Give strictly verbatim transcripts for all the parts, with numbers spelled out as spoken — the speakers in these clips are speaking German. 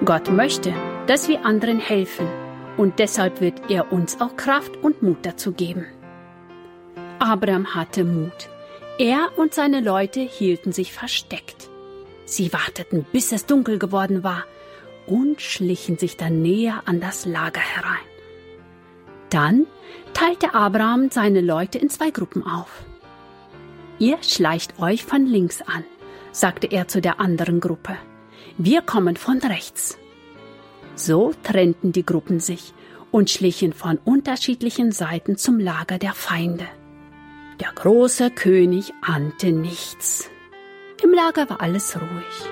Gott möchte, dass wir anderen helfen, und deshalb wird er uns auch Kraft und Mut dazu geben. Abraham hatte Mut. Er und seine Leute hielten sich versteckt. Sie warteten, bis es dunkel geworden war, und schlichen sich dann näher an das Lager herein. Dann teilte Abraham seine Leute in zwei Gruppen auf. »Ihr schleicht euch von links an«, sagte er zu der anderen Gruppe. »Wir kommen von rechts.« So trennten die Gruppen sich und schlichen von unterschiedlichen Seiten zum Lager der Feinde. Der große König ahnte nichts. Im Lager war alles ruhig.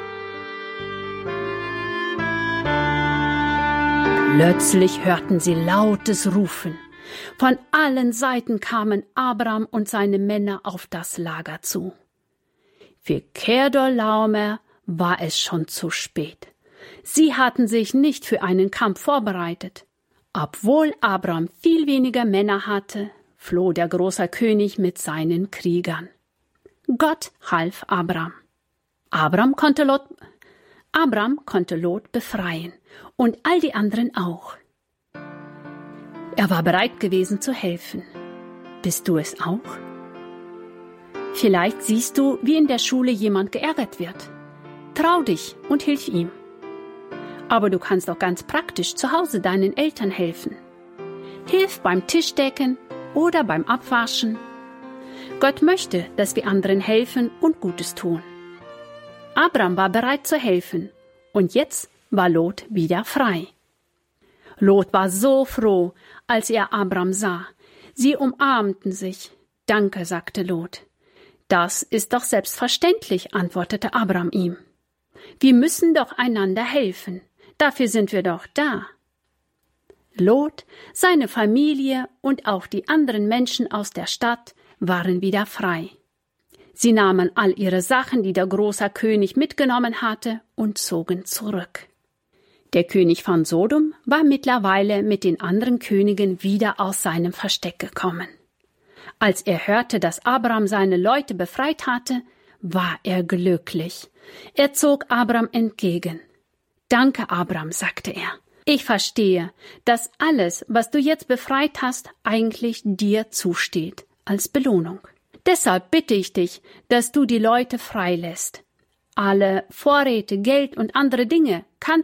Plötzlich hörten sie lautes Rufen. Von allen Seiten kamen Abraham und seine Männer auf das Lager zu. Für Kedorlaomer war es schon zu spät. Sie hatten sich nicht für einen Kampf vorbereitet. Obwohl Abraham viel weniger Männer hatte, floh der große König mit seinen Kriegern. Gott half Abraham. Abraham konnte Lot, Abraham konnte Lot befreien und all die anderen auch. Er war bereit gewesen zu helfen. Bist du es auch? Vielleicht siehst du, wie in der Schule jemand geärgert wird. Trau dich und hilf ihm. Aber du kannst auch ganz praktisch zu Hause deinen Eltern helfen. Hilf beim Tischdecken oder beim Abwaschen. Gott möchte, dass wir anderen helfen und Gutes tun. Abraham war bereit zu helfen und jetzt war Lot wieder frei. Lot war so froh, als er Abraham sah. Sie umarmten sich. »Danke«, sagte Lot. »Das ist doch selbstverständlich«, antwortete Abraham ihm. »Wir müssen doch einander helfen. Dafür sind wir doch da.« Lot, seine Familie und auch die anderen Menschen aus der Stadt waren wieder frei. Sie nahmen all ihre Sachen, die der große König mitgenommen hatte, und zogen zurück. Der König von Sodom war mittlerweile mit den anderen Königen wieder aus seinem Versteck gekommen. Als er hörte, dass Abraham seine Leute befreit hatte, war er glücklich. Er zog Abraham entgegen. »Danke, Abraham«, sagte er. »Ich verstehe, dass alles, was du jetzt befreit hast, eigentlich dir zusteht, als Belohnung. Deshalb bitte ich dich, dass du die Leute freilässt. Alle Vorräte, Geld und andere Dinge kannst